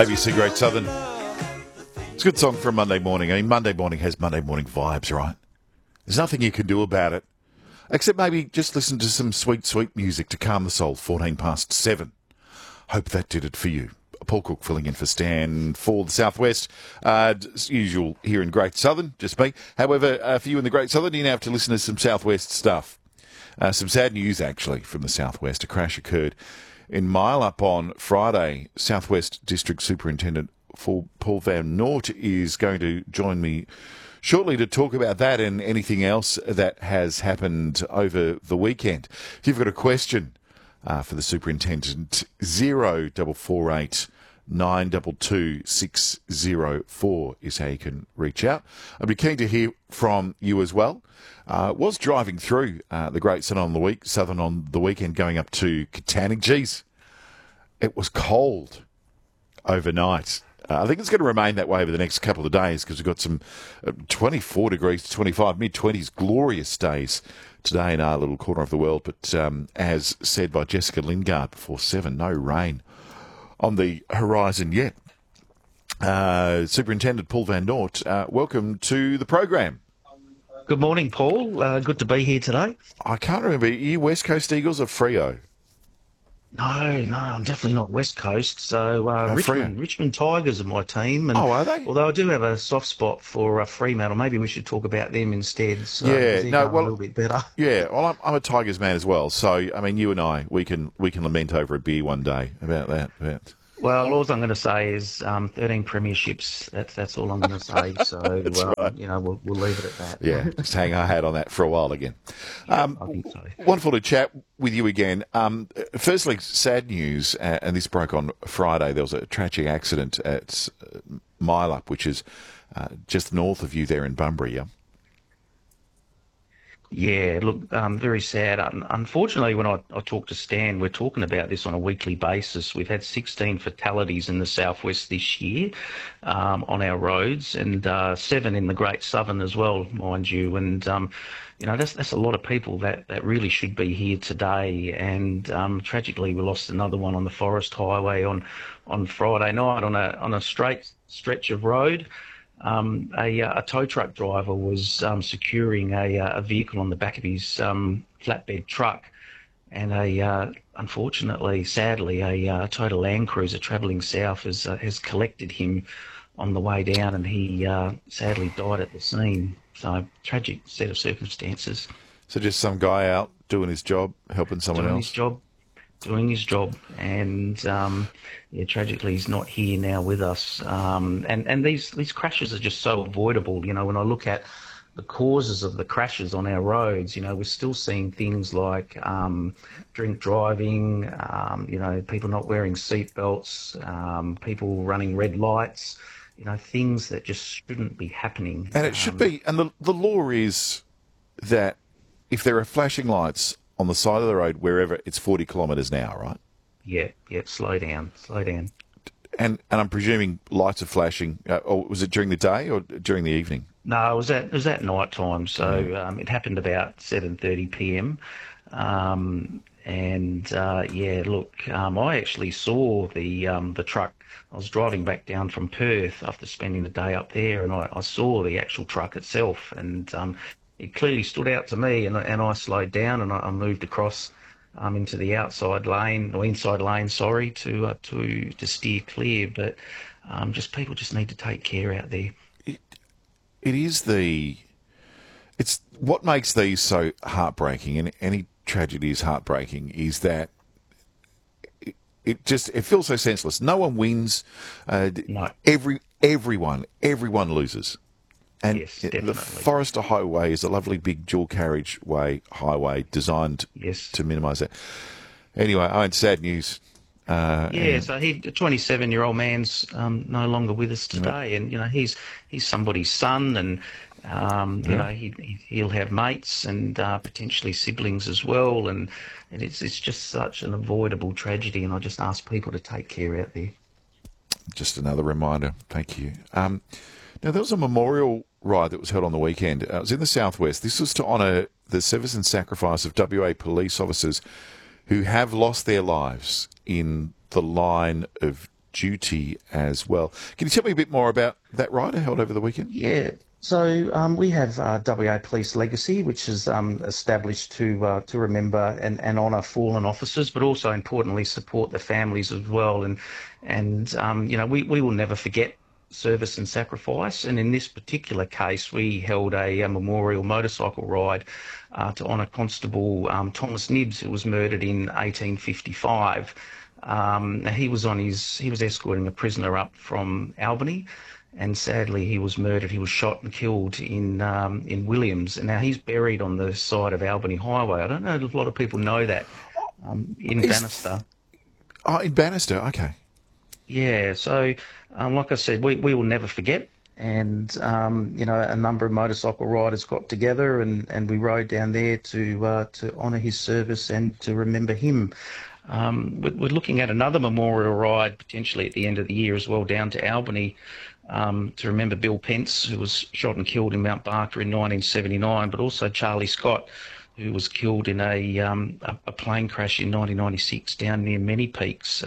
ABC Great Southern. It's a good song for a Monday morning. I mean, Monday morning has Monday morning vibes, right? There's nothing you can do about it, except maybe just listen to some sweet, sweet music to calm the soul, 14 past 7. Hope that did it for you. Paul Cook filling in for Stan for the Southwest. As usual here in Great Southern, just me. However, for you in the Great Southern, you now have to listen to some Southwest stuff. Some sad news, actually, from the Southwest. A crash occurred in Mile Up on Friday. Southwest District Superintendent Paul Van Noort is going to join me shortly to talk about that and anything else that has happened over the weekend. If you've got a question for the Superintendent, 0448 922 604 is how you can reach out. I'd be keen to hear from you as well. Was driving through the Great Southern on the weekend going up to Katanning. Geez, it was cold overnight. I think it's going to remain that way over the next couple of days because we've got some 24 degrees to 25, mid-20s, glorious days today in our little corner of the world. But as said by Jessica Lingard before 7, no rain on the horizon yet. Superintendent Paul Van Noort, welcome to the program. Good morning, Paul. Good to be here today. I can't remember, are you West Coast Eagles or Freo? No, I'm definitely not West Coast. So Richmond Tigers are my team. And are they? Although I do have a soft spot for Fremantle, maybe we should talk about them instead. So a little bit better. Yeah, well, I'm a Tigers man as well. So I mean, you and I, we can lament over a beer one day about that. Well, all I'm going to say is 13 premierships. That's all I'm going to say. So, right. We'll leave it at that. Yeah, just hang our hat on that for a while again. I think so. Wonderful to chat with you again. Firstly, sad news, and this broke on Friday. There was a tragic accident at Mile Up, which is just north of you there in Bunbury, yeah? Yeah, look, very sad. Unfortunately, when I talk to Stan, we're talking about this on a weekly basis. We've had 16 fatalities in the southwest this year on our roads, and 7 in the Great Southern as well, mind you. And that's a lot of people that really should be here today. And tragically, we lost another one on the Forest Highway on Friday night on a straight stretch of road. A tow truck driver was securing a vehicle on the back of his flatbed truck, and unfortunately, sadly, a Toyota Land Cruiser travelling south has collected him on the way down, and he sadly died at the scene. So, tragic set of circumstances. So just some guy out doing his job, helping someone else? Doing his job, and tragically he's not here now with us. And these crashes are just so avoidable. You know, when I look at the causes of the crashes on our roads, we're still seeing things like drink driving, people not wearing seatbelts, people running red lights, things that just shouldn't be happening. And it should be. And the law is that if there are flashing lights on the side of the road, wherever, it's 40 kilometres an hour, right? Yeah, slow down. And I'm presuming lights are flashing, or was it during the day or during the evening? No, it was at night time, so it happened about 7:30 p.m. I actually saw the truck. I was driving back down from Perth after spending the day up there, and I saw the actual truck itself, and it clearly stood out to me, and I slowed down and I moved across into the inside lane, to steer clear. But people just need to take care out there. It's what makes these so heartbreaking, and any tragedy is heartbreaking, is that it feels so senseless. No one wins. No. Everyone loses. And yes, definitely. The Forester Highway is a lovely big dual carriageway highway designed to minimise that. Anyway, it's sad news. So a 27-year-old man's no longer with us today, and he's somebody's son, and he'll have mates and potentially siblings as well, and it's just such an avoidable tragedy, and I just ask people to take care out there. Just another reminder. Thank you. Now, there was a memorial ride that was held on the weekend. It was in the southwest. This was to honour the service and sacrifice of WA police officers who have lost their lives in the line of duty as well. Can you tell me a bit more about that ride held over the weekend? Yeah. So we have WA Police Legacy, which is established to remember and honour fallen officers, but also importantly support the families as well. And we will never forget service and sacrifice. And in this particular case, we held a memorial motorcycle ride to honour Constable Thomas Nibbs, who was murdered in 1855. He was escorting a prisoner up from Albany. And sadly, he was murdered. He was shot and killed in Williams. And now he's buried on the side of Albany Highway. I don't know if a lot of people know that. In Bannister. Oh, in Bannister, okay. Yeah, so like I said, we will never forget. And, a number of motorcycle riders got together and we rode down there to honour his service and to remember him. We're looking at another memorial ride potentially at the end of the year as well, down to Albany, to remember Bill Pence, who was shot and killed in Mount Barker in 1979, but also Charlie Scott, who was killed in a plane crash in 1996 down near Many Peaks.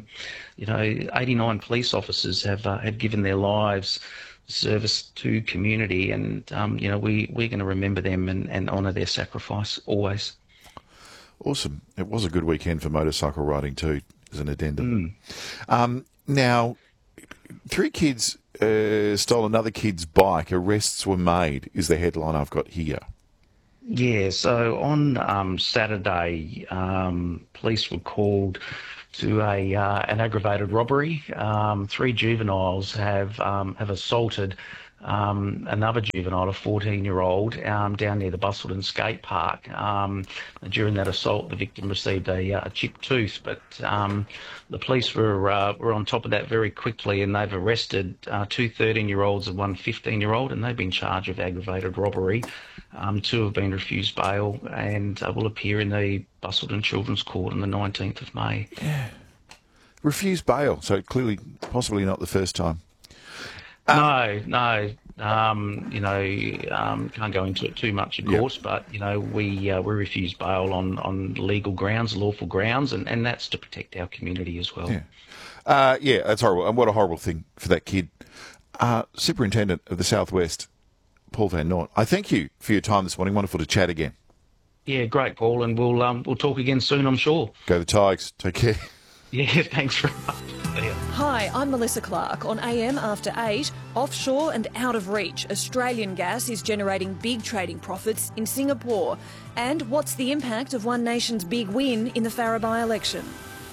89 police officers have given their lives service to community, and we're going to remember them and honour their sacrifice always. Awesome. It was a good weekend for motorcycle riding too, as an addendum. Now, 3 kids stole another kid's bike. Arrests were made, is the headline I've got here. Yeah, so on Saturday, police were called to an aggravated robbery. 3 juveniles have assaulted another juvenile, a 14-year-old, down near the Busselton skate park. During that assault, the victim received a chipped tooth, but the police were on top of that very quickly, and they've arrested 2 13-year-olds and 1 15-year-old, and they've been charged with aggravated robbery. 2 have been refused bail and will appear in the Busselton Children's Court on the 19th of May. Yeah. Refused bail, so clearly, possibly not the first time. No. Can't go into it too much, of course, but, we refuse bail on legal grounds, lawful grounds, and that's to protect our community as well. Yeah, that's horrible. And what a horrible thing for that kid. Superintendent of the Southwest, Paul Van Nort, I thank you for your time this morning. Wonderful to chat again. Yeah, great, Paul, and we'll talk again soon, I'm sure. Go the Tigers. Take care. Yeah, thanks very much. Hi, I'm Melissa Clark. On AM After 8, offshore and out of reach, Australian gas is generating big trading profits in Singapore. And what's the impact of One Nation's big win in the Farrer by-election?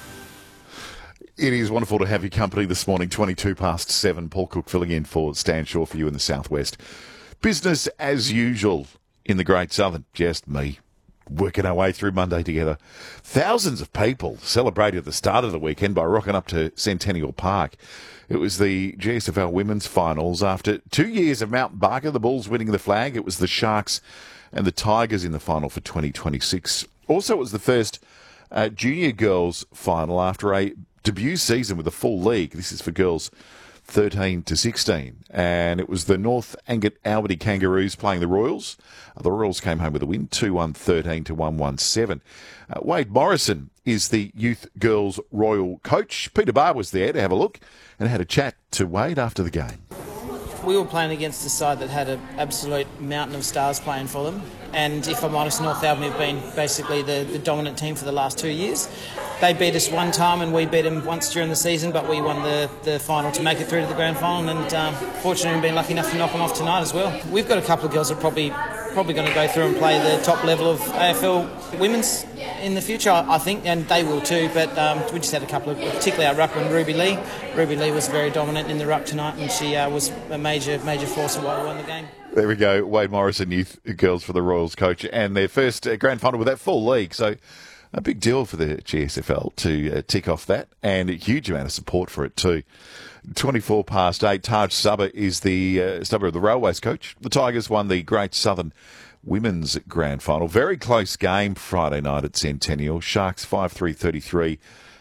It is wonderful to have your company this morning, 7:22. Paul Cook filling in for Stan Shaw for you in the Southwest. Business as usual in the Great Southern. Just me. Working our way through Monday together. Thousands of people celebrated the start of the weekend by rocking up to Centennial Park. It was the GSFL Women's Finals. After 2 years of Mount Barker, the Bulls winning the flag, it was the Sharks and the Tigers in the final for 2026. Also, it was the first junior girls final after a debut season with a full league. This is for girls 13 to 16. And it was the North Angett Albany Kangaroos playing the Royals. The Royals came home with a win, 2-1-13 to 1-1-7. Wade Morrison is the youth girls Royal coach. Peter Barr was there to have a look and had a chat to Wade after the game. We were playing against a side that had an absolute mountain of stars playing for them. And if I'm honest, North Albany have been basically the dominant team for the last 2 years. They beat us one time and we beat them once during the season, but we won the final to make it through to the grand final, and fortunately we've been lucky enough to knock them off tonight as well. We've got a couple of girls that are probably going to go through and play the top level of AFL women's in the future, I think, and they will too, but we just had a couple of, particularly our ruckman, Ruby Lee. Ruby Lee was very dominant in the ruck tonight, and she was a major force in why we won the game. There we go, Wade Morrison, youth girls for the Royals coach, and their first grand final with that full league. So a big deal for the GSFL to tick off that, and a huge amount of support for it too. 8:24. Taj Subber is the Stubber of the Railways coach. The Tigers won the Great Southern Women's Grand Final. Very close game Friday night at Centennial. Sharks 5-3-33.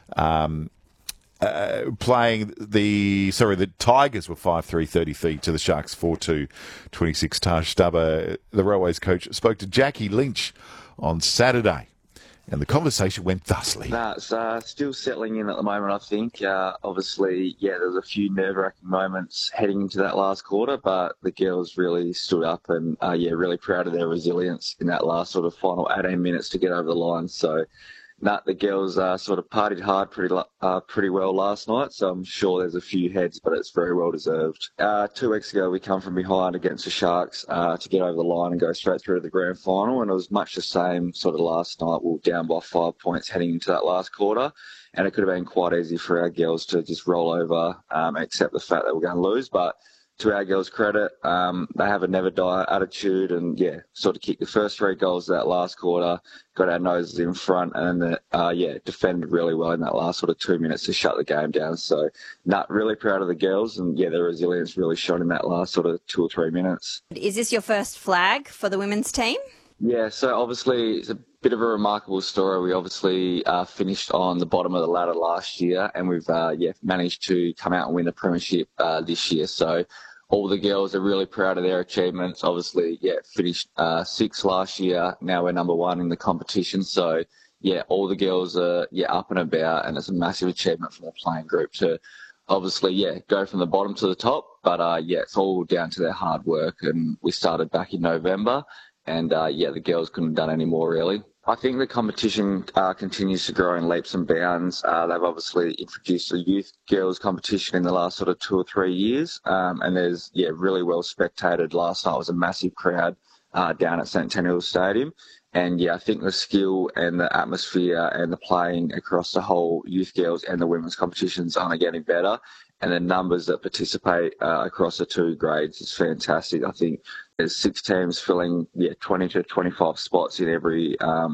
The Tigers were 5-3-33 to the Sharks 4-2-26. Taj Stubber, the Railways coach, spoke to Jackie Lynch on Saturday. And the conversation went thusly. No, it's still settling in at the moment, I think. Obviously, there's a few nerve-wracking moments heading into that last quarter, but the girls really stood up and, really proud of their resilience in that last sort of final 18 minutes to get over the line. So, the girls sort of partied hard pretty well last night, so I'm sure there's a few heads, but it's very well deserved. 2 weeks ago, we come from behind against the Sharks to get over the line and go straight through to the grand final, and it was much the same sort of last night. We were down by 5 points heading into that last quarter, and it could have been quite easy for our girls to just roll over, accept the fact that we're going to lose, but to our girls' credit, they have a never-die attitude and, sort of kicked the first 3 goals of that last quarter, got our noses in front and, defended really well in that last sort of 2 minutes to shut the game down. So, really proud of the girls and, their resilience really shone in that last sort of 2 or 3 minutes. Is this your first flag for the women's team? Yeah, so obviously it's a bit of a remarkable story. We obviously finished on the bottom of the ladder last year and we've, managed to come out and win the premiership this year. So, all the girls are really proud of their achievements. Obviously, finished 6th last year. Now we're number 1 in the competition. So, all the girls are, up and about, and it's a massive achievement from the playing group to obviously, go from the bottom to the top. But, it's all down to their hard work. And we started back in November. And, the girls couldn't have done any more, really. I think the competition continues to grow in leaps and bounds. They've obviously introduced a youth girls competition in the last sort of 2 or 3 years. And there's, really well spectated. Last night was a massive crowd down at Centennial Stadium. And, I think the skill and the atmosphere and the playing across the whole youth girls and the women's competitions are only getting better. And the numbers that participate across the 2 grades is fantastic. I think there's 6 teams filling 20 to 25 spots in every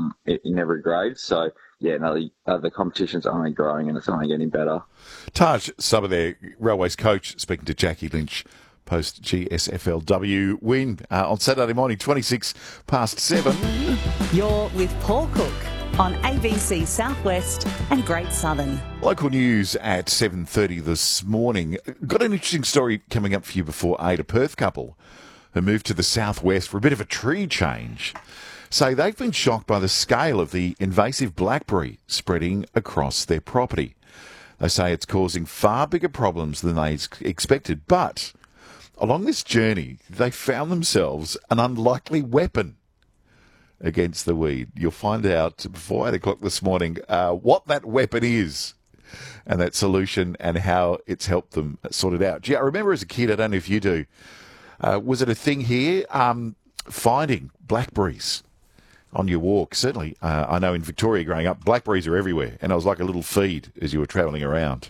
grade. So the competition's only growing and it's only getting better. Taj, some of their Railways coach, speaking to Jackie Lynch post GSFLW win on Saturday morning, 26 past 7. You're with Paul Cook on ABC Southwest and Great Southern. Local news at 7:30 this morning. Got an interesting story coming up for you before 8. A Perth couple who moved to the southwest for a bit of a tree change say they've been shocked by the scale of the invasive blackberry spreading across their property. They say it's causing far bigger problems than they expected, but along this journey they found themselves an unlikely weapon against the weed. You'll find out before 8 o'clock this morning what that weapon is and that solution and how it's helped them sort it out. Gee, I remember as a kid, I don't know if you do, was it a thing here, finding blackberries on your walk? Certainly, I know in Victoria growing up, blackberries are everywhere and it was like a little feed as you were travelling around.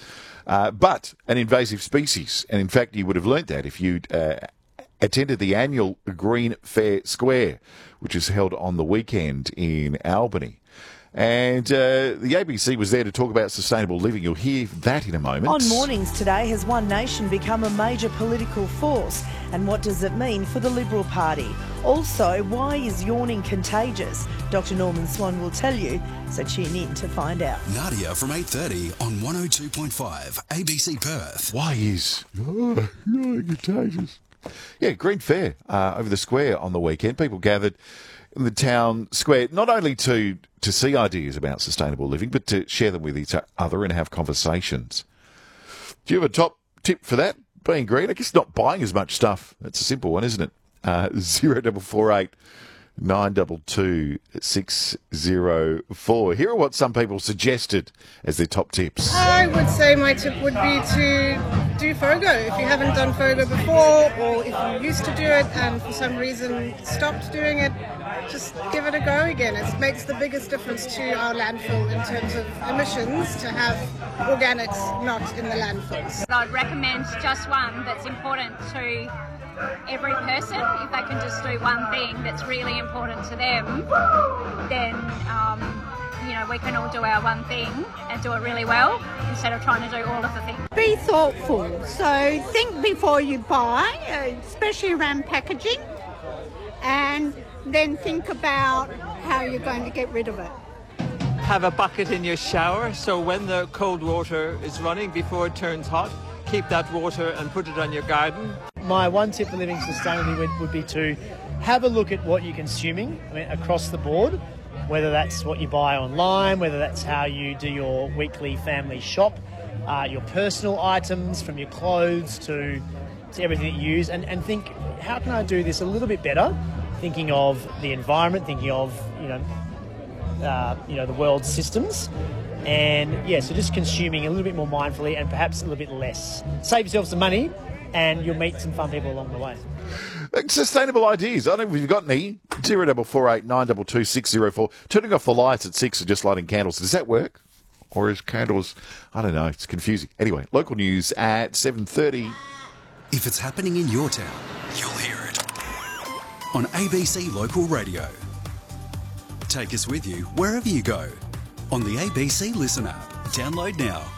But an invasive species, and in fact you would have learnt that if you'd attended the annual Green Fair Square, which is held on the weekend in Albany. And the ABC was there to talk about sustainable living. You'll hear that in a moment. On Mornings today, has One Nation become a major political force? And what does it mean for the Liberal Party? Also, why is yawning contagious? Dr Norman Swan will tell you, so tune in to find out. Nadia from 8:30 on 102.5 ABC Perth. Why is yawning contagious? Yeah, Green Fair over the square on the weekend. People gathered in the town square, not only to see ideas about sustainable living, but to share them with each other and have conversations. Do you have a top tip for that, being green? I guess not buying as much stuff. That's a simple one, isn't it? 0448 922 604. Here are what some people suggested as their top tips. I would say my tip would be to do FOGO. If you haven't done FOGO before, or if you used to do it and for some reason stopped doing it, just give it a go again. It makes the biggest difference to our landfill in terms of emissions to have organics not in the landfills. I'd recommend just one that's important to every person. If they can just do one thing that's really important to them, then we can all do our one thing and do it really well instead of trying to do all of the things. Be thoughtful. So think before you buy, especially around packaging, and then think about how you're going to get rid of it. Have a bucket in your shower, so when the cold water is running before it turns hot, keep that water and put it on your garden. My one tip for living sustainably would be to have a look at what you're consuming, across the board, whether that's what you buy online, whether that's how you do your weekly family shop, your personal items from your clothes to everything that you use, and think, how can I do this a little bit better? Thinking of the environment, thinking of the world's systems, and so just consuming a little bit more mindfully and perhaps a little bit less. Save yourself some money, and you'll meet some fun people along the way. Sustainable ideas. I don't know if you've got any. 0448 922 604. Turning off the lights at 6 and just lighting candles. Does that work? Or is candles... I don't know. It's confusing. Anyway, local news at 7:30. If it's happening in your town, you'll hear it on ABC Local Radio. Take us with you wherever you go on the ABC Listen app. Download now.